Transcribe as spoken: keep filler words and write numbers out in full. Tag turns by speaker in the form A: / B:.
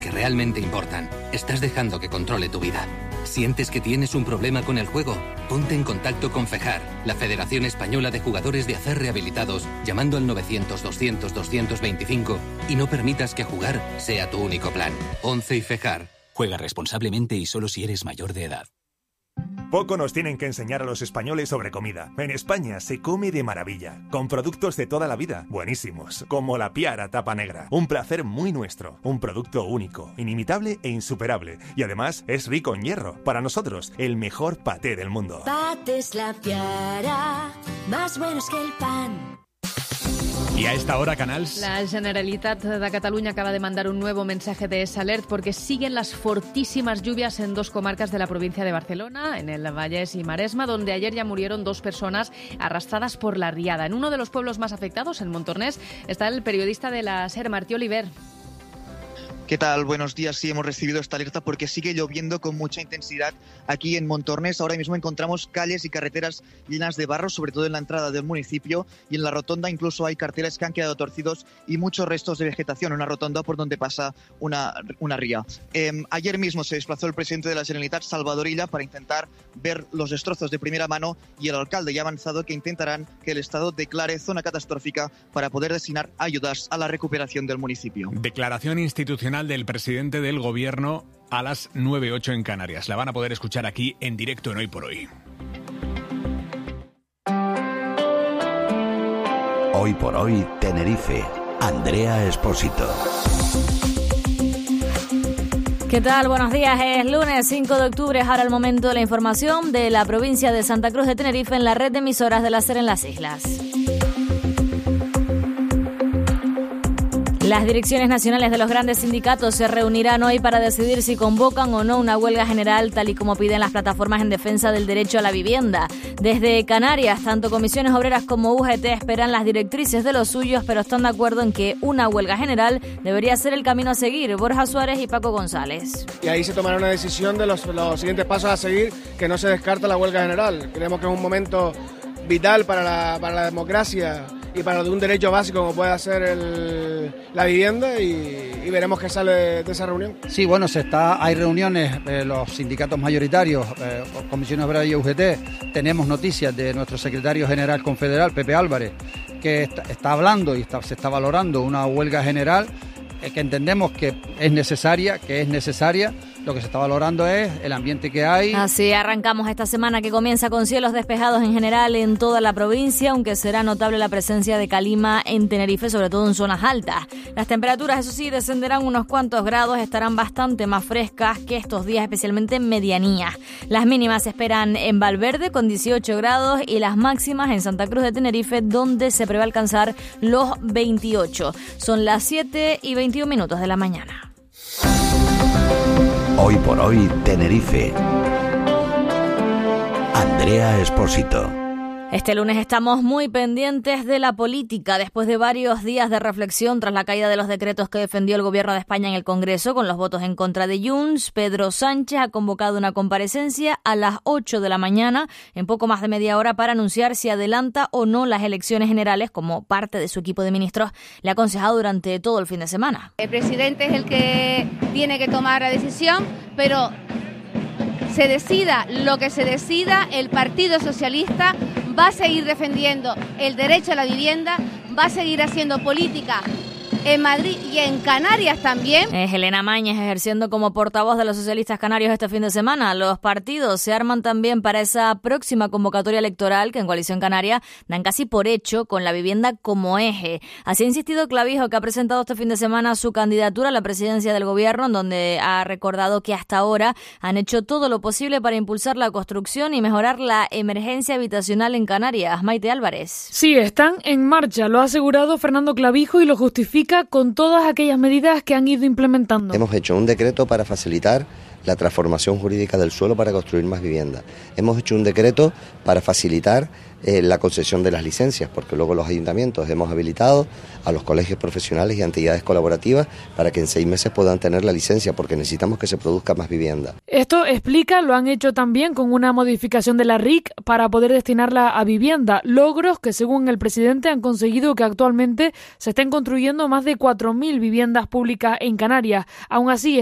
A: que realmente importan. Estás dejando que controle tu vida. ¿Sientes que tienes un problema con el juego? Ponte en contacto con FEJAR, la Federación Española de Jugadores de Acer Rehabilitados, llamando al novecientos, doscientos, doscientos veinticinco y no permitas que jugar sea tu único plan. ONCE y FEJAR.
B: Juega responsablemente y solo si eres mayor de edad.
C: Poco nos tienen que enseñar a los españoles sobre comida. En España se come de maravilla, con productos de toda la vida, buenísimos, como la Piara Tapa Negra. Un placer muy nuestro, un producto único, inimitable e insuperable. Y además es rico en hierro. Para nosotros, el mejor paté del mundo.
D: Patés La Piara, más buenos que el pan.
E: Y a esta hora, Canals.
F: La Generalitat de Cataluña acaba de mandar un nuevo mensaje de alert porque siguen las fortísimas lluvias en dos comarcas de la provincia de Barcelona, en el Vallès y Maresma, donde ayer ya murieron dos personas arrastradas por la riada. En uno de los pueblos más afectados, en Montornès, está el periodista de la SER, Martí Oliver.
G: ¿Qué tal? Buenos días. Sí, hemos recibido esta alerta porque sigue lloviendo con mucha intensidad aquí en Montornès. Ahora mismo encontramos calles y carreteras llenas de barro, sobre todo en la entrada del municipio, y en la rotonda incluso hay carteles que han quedado torcidos y muchos restos de vegetación, una rotonda por donde pasa una, una ría. Eh, ayer mismo se desplazó el presidente de la Generalitat, Salvador Illa, para intentar ver los destrozos de primera mano, y el alcalde ya ha avanzado que intentarán que el Estado declare zona catastrófica para poder destinar ayudas a la recuperación del municipio.
E: Declaración institucional del presidente del Gobierno a las nueve ocho en Canarias. La van a poder escuchar aquí en directo en Hoy por Hoy.
H: Hoy por Hoy, Tenerife. Andrea Espósito.
I: ¿Qué tal? Buenos días. Es lunes cinco de octubre. Es ahora el momento de la información de la provincia de Santa Cruz de Tenerife en la red de emisoras de la SER en las islas. Las direcciones nacionales de los grandes sindicatos se reunirán hoy para decidir si convocan o no una huelga general, tal y como piden las plataformas en defensa del derecho a la vivienda. Desde Canarias, tanto comisiones obreras como U G T esperan las directrices de los suyos, pero están de acuerdo en que una huelga general debería ser el camino a seguir. Borja Suárez y Paco González.
J: Y ahí se tomará una decisión de los, los siguientes pasos a seguir, que no se descarta la huelga general. Creemos que es un momento vital para la, para la democracia y para un derecho básico como puede ser el, la vivienda, y, y veremos qué sale de, de esa reunión.
K: Sí, bueno, se está, hay reuniones, eh, los sindicatos mayoritarios, eh, comisiones obreras y U G T, tenemos noticias de nuestro secretario general confederal, Pepe Álvarez, que está, está hablando y está, se está valorando una huelga general, eh, que entendemos que es necesaria, que es necesaria. Lo que se está valorando es el ambiente que hay.
I: Así arrancamos esta semana, que comienza con cielos despejados en general en toda la provincia, aunque será notable la presencia de calima en Tenerife, sobre todo en zonas altas. Las temperaturas, eso sí, descenderán unos cuantos grados, estarán bastante más frescas que estos días, especialmente en medianías. Las mínimas se esperan en Valverde con dieciocho grados y las máximas en Santa Cruz de Tenerife, donde se prevé alcanzar los veintiocho. Son las siete y veintiún minutos de la mañana.
H: Hoy por Hoy, Tenerife. Andrea Espósito.
I: Este lunes estamos muy pendientes de la política. Después de varios días de reflexión tras la caída de los decretos que defendió el Gobierno de España en el Congreso con los votos en contra de Junts, Pedro Sánchez ha convocado una comparecencia a las ocho de la mañana, en poco más de media hora, para anunciar si adelanta o no las elecciones generales, como parte de su equipo de ministros le ha aconsejado durante todo el fin de semana.
L: El presidente es el que tiene que tomar la decisión, pero se decida lo que se decida, el Partido Socialista va a seguir defendiendo el derecho a la vivienda, va a seguir haciendo política en Madrid y en Canarias también.
I: Es Elena Mañez ejerciendo como portavoz de los socialistas canarios este fin de semana. Los partidos se arman también para esa próxima convocatoria electoral que en Coalición Canaria dan casi por hecho, con la vivienda como eje. Así ha insistido Clavijo, que ha presentado este fin de semana su candidatura a la presidencia del gobierno, en donde ha recordado que hasta ahora han hecho todo lo posible para impulsar la construcción y mejorar la emergencia habitacional en Canarias. Maite Álvarez.
M: Sí, están en marcha, lo ha asegurado Fernando Clavijo y lo justifica con todas aquellas medidas que han ido implementando.
N: Hemos hecho un decreto para facilitar la transformación jurídica del suelo para construir más viviendas. Hemos hecho un decreto para facilitar eh, la concesión de las licencias, porque luego los ayuntamientos hemos habilitado a los colegios profesionales y entidades colaborativas para que en seis meses puedan tener la licencia, porque necesitamos que se produzca más vivienda.
M: Esto, explica, lo han hecho también con una modificación de la R I C para poder destinarla a vivienda. Logros que, según el presidente, han conseguido que actualmente se estén construyendo más de cuatro mil viviendas públicas en Canarias. Aún así,